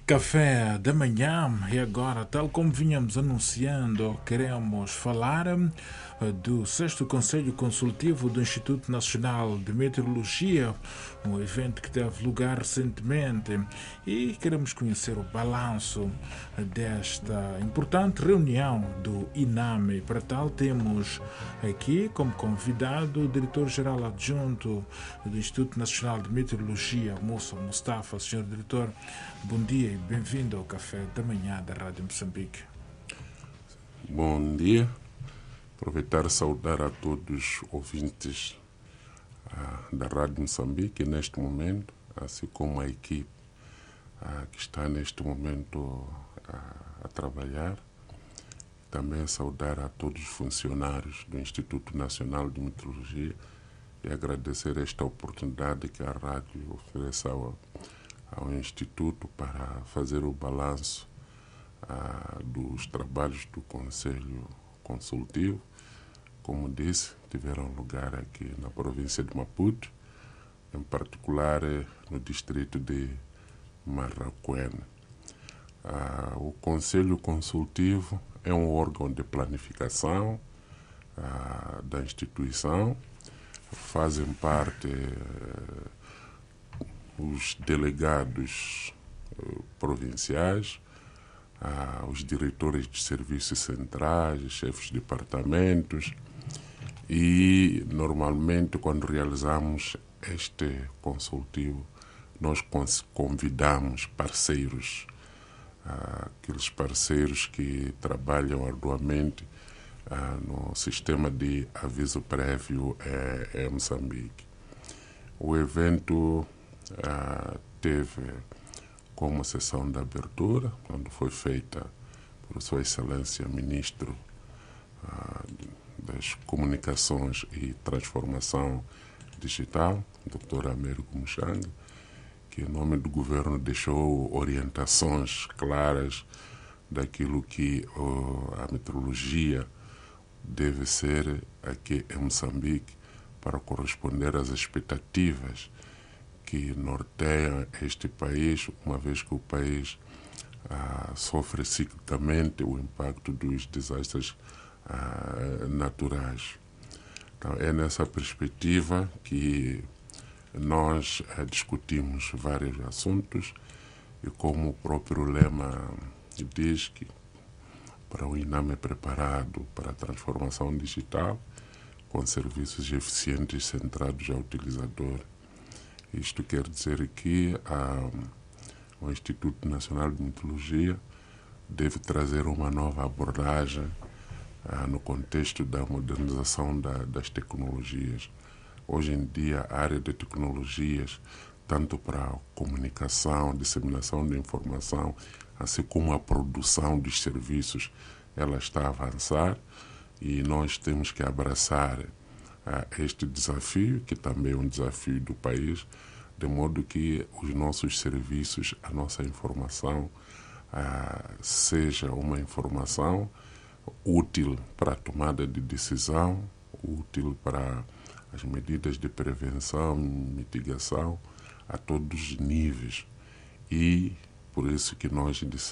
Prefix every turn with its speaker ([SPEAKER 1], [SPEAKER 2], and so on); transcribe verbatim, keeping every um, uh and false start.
[SPEAKER 1] Café da manhã e agora, tal como vinhamos anunciando, queremos falar eh, do sexto Conselho Consultivo do Instituto Nacional de Meteorologia, um evento que teve lugar recentemente, e queremos conhecer o balanço desta importante reunião do INAME. Para tal, temos aqui como convidado o diretor-geral adjunto do Instituto Nacional de Meteorologia, Moussa Mustafa. Senhor diretor, bom dia e bem-vindo ao Café da Manhã da Rádio Moçambique.
[SPEAKER 2] Bom dia. Aproveitar e saudar a todos os ouvintes uh, da Rádio Moçambique neste momento, assim como a equipe uh, que está neste momento uh, a trabalhar. Também saudar a todos os funcionários do Instituto Nacional de Meteorologia e agradecer esta oportunidade que a rádio oferece ao, ao Instituto para fazer o balanço uh, dos trabalhos do Conselho Consultivo. Como disse, tiveram lugar aqui na província de Maputo, em particular no distrito de Marraquene. Uh, o Conselho Consultivo é um órgão de planificação uh, da instituição. Fazem parte uh, os delegados uh, provinciais, uh, os diretores de serviços centrais, chefes de departamentos, e normalmente quando realizamos este consultivo nós convidamos parceiros, uh, aqueles parceiros que trabalham arduamente uh, no sistema de aviso prévio em Moçambique. O evento uh, teve como sessão de abertura, quando foi feita por Sua Excelência Ministro uh, das Comunicações e Transformação Digital, doutor Américo Muxanga, que em nome do governo deixou orientações claras daquilo que uh, a meteorologia deve ser aqui em Moçambique para corresponder às expectativas que norteiam este país, uma vez que o país uh, sofre ciclicamente o impacto dos desastres uh, naturais. Então, é nessa perspectiva que nós uh, discutimos vários assuntos e, como o próprio lema diz, que para o INAME é preparado para a transformação digital com serviços eficientes centrados ao utilizador. Isto quer dizer que ah, o Instituto Nacional de Meteorologia deve trazer uma nova abordagem ah, no contexto da modernização da, das tecnologias. Hoje em dia, a área de tecnologias, tanto para a comunicação, disseminação de informação, assim como a produção dos serviços, ela está a avançar e nós temos que abraçar uh, este desafio, que também é um desafio do país, de modo que os nossos serviços, a nossa informação, uh, seja uma informação útil para a tomada de decisão, útil para as medidas de prevenção, mitigação, a todos os níveis. E por isso que nós